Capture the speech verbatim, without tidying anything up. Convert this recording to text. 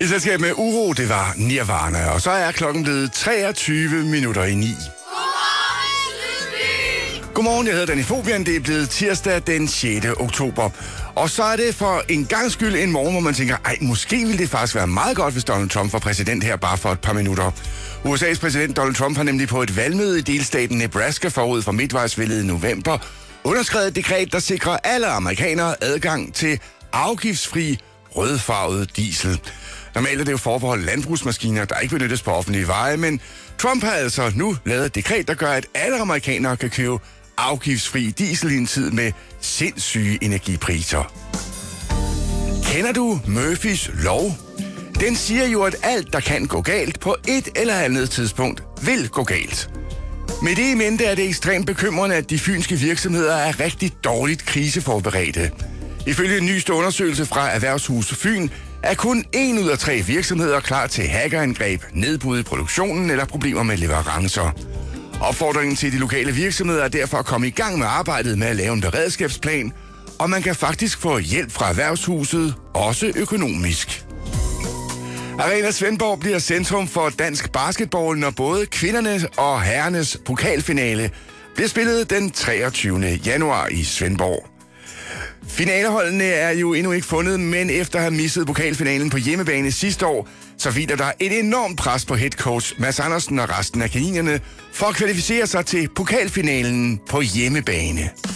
I selskab med Uro, det var Nirvana, og så er klokken blevet treogtyve minutter i ni. Godmorgen, jeg hedder Danny Fobian. Det er blevet tirsdag den sjette oktober. Og så er det for en gang skyld en morgen, hvor man tænker, ej, måske ville det faktisk være meget godt, hvis Donald Trump var præsident her bare for et par minutter. U S A's præsident Donald Trump har nemlig på et valgmøde i delstaten Nebraska forud for midtvejsvalget i november underskrevet et dekret, der sikrer alle amerikanere adgang til afgiftsfri rødfarvet diesel. Normalt er det jo forbeholdt landbrugsmaskiner, der ikke benyttes på offentlige veje, men Trump har altså nu lavet et dekret, der gør, at alle amerikanere kan købe afgiftsfri diesel i en tid med sindssyge energipriser. Kender du Murphys lov? Den siger jo, at alt, der kan gå galt på et eller andet tidspunkt, vil gå galt. Med det i mente er det ekstremt bekymrende, at de fynske virksomheder er rigtig dårligt kriseforberedte. Ifølge en nyeste undersøgelse fra Erhvervshuset Fyn er kun en ud af tre virksomheder klar til hackerangreb, nedbrud i produktionen eller problemer med leverancer. Opfordringen til de lokale virksomheder er derfor at komme i gang med arbejdet med at lave en beredskabsplan, og man kan faktisk få hjælp fra Erhvervshuset, også økonomisk. Arena Svendborg bliver centrum for dansk basketball, når både kvindernes og herrenes pokalfinale bliver spillet den treogtyvende januar i Svendborg. Finaleholdene er jo endnu ikke fundet, men efter at have misset pokalfinalen på hjemmebane sidste år, så hviler der et enormt pres på headcoach Mads Andersen og resten af kaninerne for at kvalificere sig til pokalfinalen på hjemmebane.